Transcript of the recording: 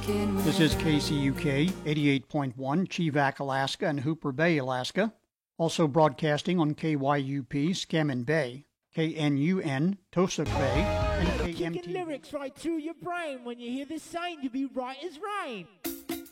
This is KCUK 88.1, Cheevac, Alaska, and Hooper Bay, Alaska. Also broadcasting on KYUP, Scammon Bay, KNUN, Tosuc Bay, and KMT. Kicking lyrics right through your brain when you hear this saying, you be right as rain.